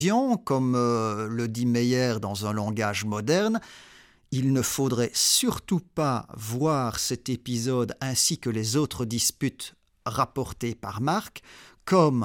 Comme le dit Meyer dans un langage moderne, il ne faudrait surtout pas voir cet épisode ainsi que les autres disputes rapportées par Marc comme,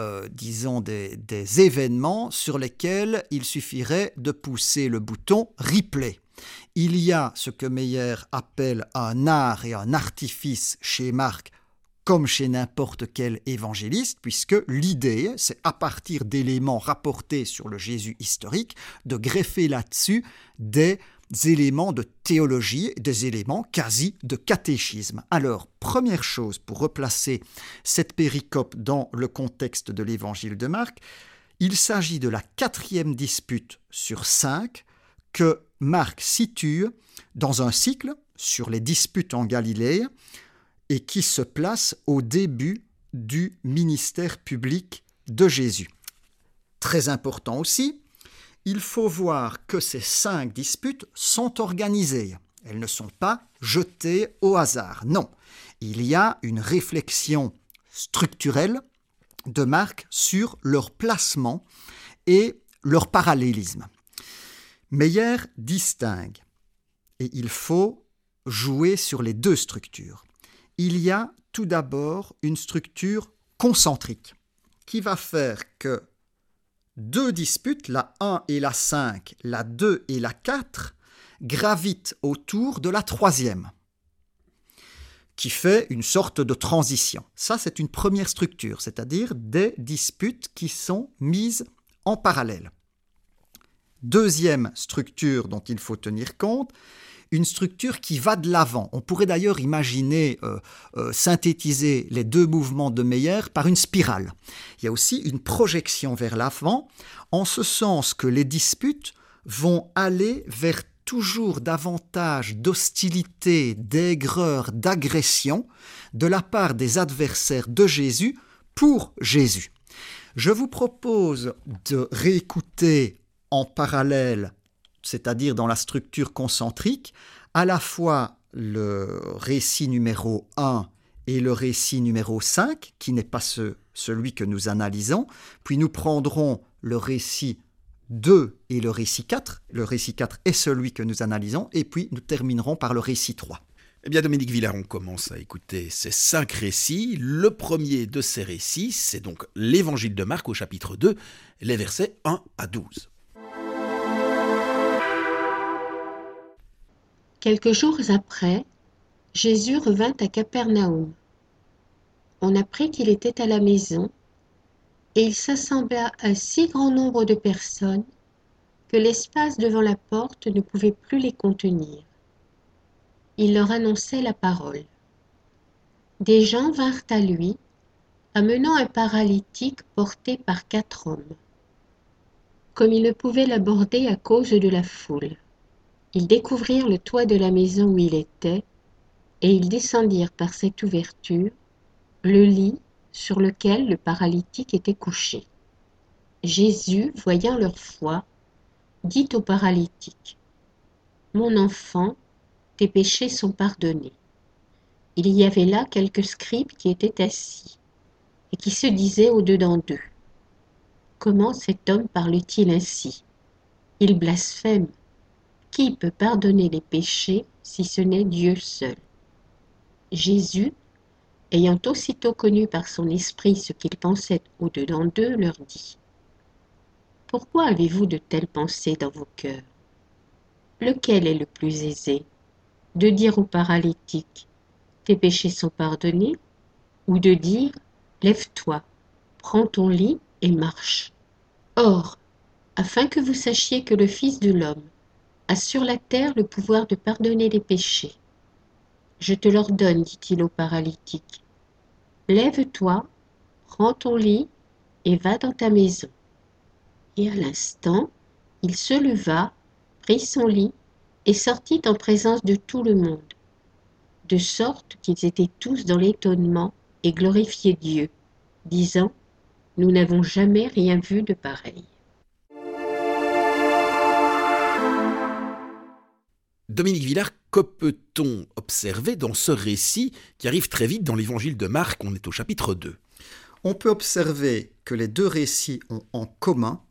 des événements sur lesquels il suffirait de pousser le bouton replay. Il y a ce que Meyer appelle un art et un artifice chez Marc, comme chez n'importe quel évangéliste, puisque l'idée, c'est à partir d'éléments rapportés sur le Jésus historique, de greffer là-dessus des éléments de théologie, des éléments quasi de catéchisme. Alors, première chose pour replacer cette péricope dans le contexte de l'évangile de Marc, il s'agit de la 4e dispute sur 5 que Marc situe dans un cycle sur les disputes en Galilée, et qui se place au début du ministère public de Jésus. Très important aussi, il faut voir que ces 5 disputes sont organisées. Elles ne sont pas jetées au hasard. Non, il y a une réflexion structurelle de Marc sur leur placement et leur parallélisme. Meyer distingue, et il faut jouer sur les 2 structures. Il y a tout d'abord une structure concentrique qui va faire que 2 disputes, la 1 et la 5, la 2 et la 4, gravitent autour de la 3e, qui fait une sorte de transition. Ça, c'est une première structure, c'est-à-dire des disputes qui sont mises en parallèle. Deuxième structure dont il faut tenir compte, une structure qui va de l'avant. On pourrait d'ailleurs imaginer synthétiser les 2 mouvements de Meyer par une spirale. Il y a aussi une projection vers l'avant, en ce sens que les disputes vont aller vers toujours davantage d'hostilité, d'aigreur, d'agression de la part des adversaires de Jésus pour Jésus. Je vous propose de réécouter en parallèle, c'est-à-dire dans la structure concentrique, à la fois le récit numéro 1 et le récit numéro 5, qui n'est pas celui que nous analysons, puis nous prendrons le récit 2 et le récit 4. Le récit 4 est celui que nous analysons, et puis nous terminerons par le récit 3. Eh bien, Dominique Villard, on commence à écouter ces 5 récits. Le premier de ces récits, c'est donc l'évangile de Marc au chapitre 2, les versets 1 à 12. Quelques jours après, Jésus revint à Capernaum. On apprit qu'il était à la maison, et il s'assembla un si grand nombre de personnes que l'espace devant la porte ne pouvait plus les contenir. Il leur annonçait la parole. Des gens vinrent à lui, amenant un paralytique porté par 4 hommes. Comme ils ne pouvaient l'aborder à cause de la foule, ils découvrirent le toit de la maison où il était, et ils descendirent par cette ouverture le lit sur lequel le paralytique était couché. Jésus, voyant leur foi, dit au paralytique : « Mon enfant, tes péchés sont pardonnés. » Il y avait là quelques scribes qui étaient assis, et qui se disaient au-dedans d'eux : « Comment cet homme parle-t-il ainsi ? Il blasphème. Qui peut pardonner les péchés si ce n'est Dieu seul ? » Jésus, ayant aussitôt connu par son esprit ce qu'ils pensaient au-dedans d'eux, leur dit : « Pourquoi avez-vous de telles pensées dans vos cœurs ? Lequel est le plus aisé, de dire au paralytique : tes péchés sont pardonnés, ou de dire : lève-toi, prends ton lit et marche ? Or, afin que vous sachiez que le Fils de l'homme a sur la terre le pouvoir de pardonner les péchés. Je te l'ordonne, dit-il au paralytique. Lève-toi, prends ton lit et va dans ta maison. Et à l'instant, il se leva, prit son lit et sortit en présence de tout le monde, de sorte qu'ils étaient tous dans l'étonnement et glorifiaient Dieu, disant : Nous n'avons jamais rien vu de pareil. Dominique Villard, que peut-on observer dans ce récit qui arrive très vite dans l'évangile de Marc ? On est au chapitre 2. On peut observer que les 2 récits ont en commun